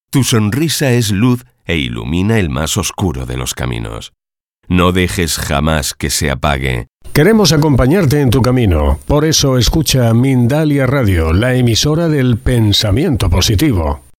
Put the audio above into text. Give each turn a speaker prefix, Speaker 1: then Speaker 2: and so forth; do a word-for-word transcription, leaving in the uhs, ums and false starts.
Speaker 1: Tu sonrisa es luz e ilumina el más oscuro de los caminos. No dejes jamás que se apague.
Speaker 2: Queremos acompañarte en tu camino. Por eso escucha Mindalia Radio, la emisora del pensamiento positivo.